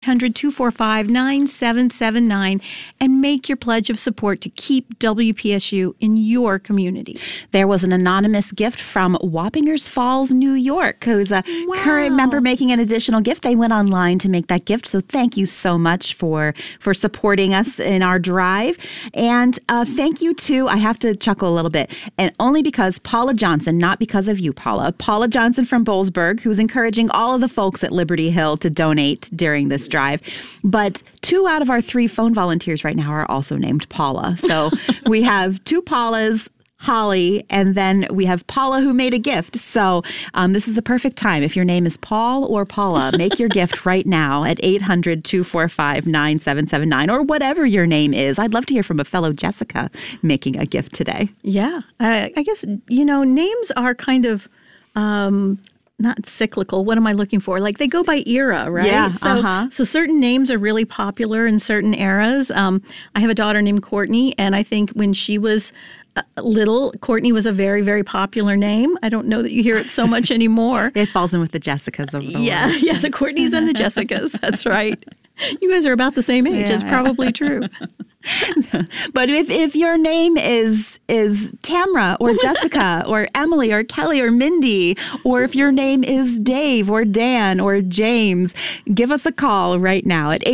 1-800-245-9779 and make your pledge of support to keep WPSU in your community. There was an anonymous gift from Wappingers Falls, New York, who's a current member making an additional gift. They went online to make that gift. So thank you so much for supporting us in our drive. And thank you to, I have to chuckle a little bit, and only because Paula Johnson, not because of you, Paula Johnson from Boalsburg, who's encouraging all of the folks at Liberty Hill to donate during this drive. But 2 out of our 3 phone volunteers right now are also named Paula. So we have 2 Paulas, Holly, and then we have Paula who made a gift. So this is the perfect time. If your name is Paul or Paula, make your gift right now at 800-245-9779 or whatever your name is. I'd love to hear from a fellow Jessica making a gift today. Yeah. I guess, names are kind of not cyclical. What am I looking for? Like they go by era, right? Yeah. So certain names are really popular in certain eras. I have a daughter named Courtney, and I think when she was little, Courtney was a very, very popular name. I don't know that you hear it so much anymore. It falls in with the Jessicas of the world. Yeah, the Courtneys and the Jessicas. That's right. You guys are about the same age. Yeah. It's probably true. But if your name is Tamra or Jessica or Emily or Kelly or Mindy, or if your name is Dave or Dan or James, give us a call right now at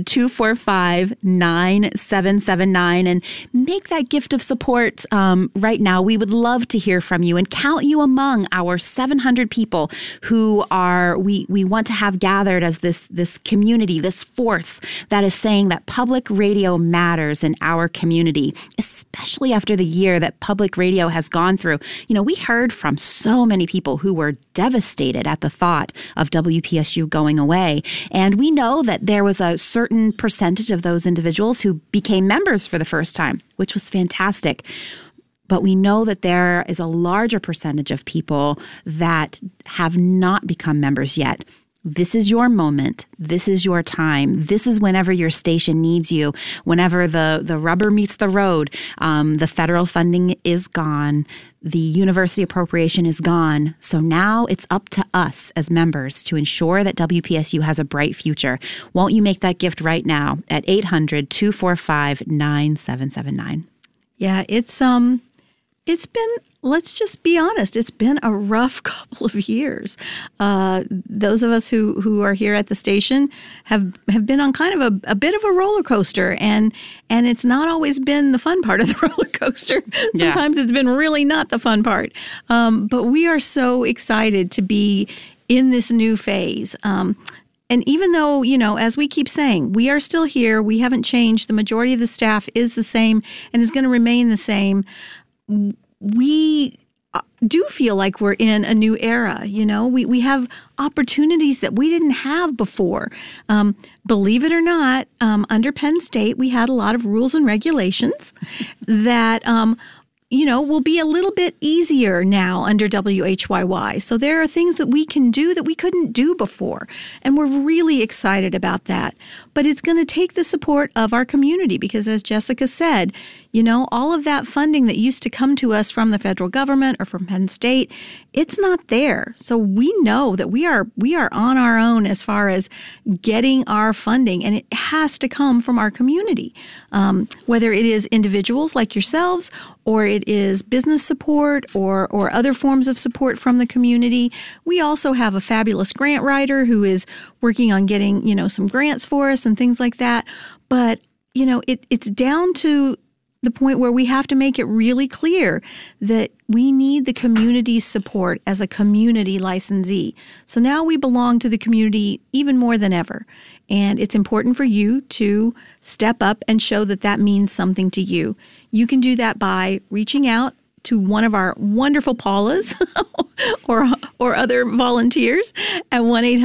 800-245-9779 and make that gift of support right now. We would love to hear from you and count you among our 700 people who are we want to have gathered as this community, this force that is saying that public radio matters in our community, especially after the year that public radio has gone through. We heard from so many people who were devastated at the thought of WPSU going away. And we know that there was a certain percentage of those individuals who became members for the first time, which was fantastic. But we know that there is a larger percentage of people that have not become members yet. This is your moment. This is your time. This is whenever your station needs you, whenever the rubber meets the road. The federal funding is gone. The university appropriation is gone. So now it's up to us as members to ensure that WPSU has a bright future. Won't you make that gift right now at 800-245-9779? Yeah, it's been, let's just be honest, it's been a rough couple of years. Those of us who are here at the station have been on kind of a bit of a roller coaster, and it's not always been the fun part of the roller coaster. Sometimes it's been really not the fun part. But we are so excited to be in this new phase. And even though, as we keep saying, we are still here, we haven't changed, the majority of the staff is the same and is going to remain the same, we do feel like we're in a new era. We have opportunities that we didn't have before. Believe it or not, under Penn State, we had a lot of rules and regulations that will be a little bit easier now under WHYY. So there are things that we can do that we couldn't do before. And we're really excited about that. But it's going to take the support of our community because, as Jessica said, all of that funding that used to come to us from the federal government or from Penn State, it's not there. So we know that we are on our own as far as getting our funding, and it has to come from our community, whether it is individuals like yourselves or it is business support or other forms of support from the community. We also have a fabulous grant writer who is working on getting, some grants for us and things like that. But, it's down to the point where we have to make it really clear that we need the community's support as a community licensee. So now we belong to the community even more than ever. And it's important for you to step up and show that that means something to you. You can do that by reaching out to one of our wonderful Paulas or other volunteers at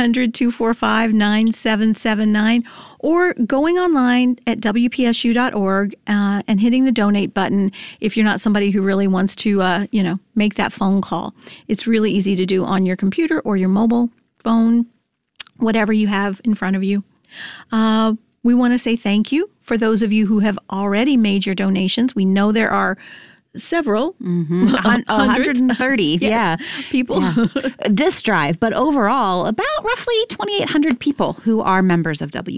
1-800-245-9779 or going online at WPSU.org and hitting the donate button if you're not somebody who really wants to, make that phone call. It's really easy to do on your computer or your mobile phone, whatever you have in front of you. We want to say thank you for those of you who have already made your donations. We know there are several, 130, yes, people. Yeah. This drive, but overall, about roughly 2,800 people who are members of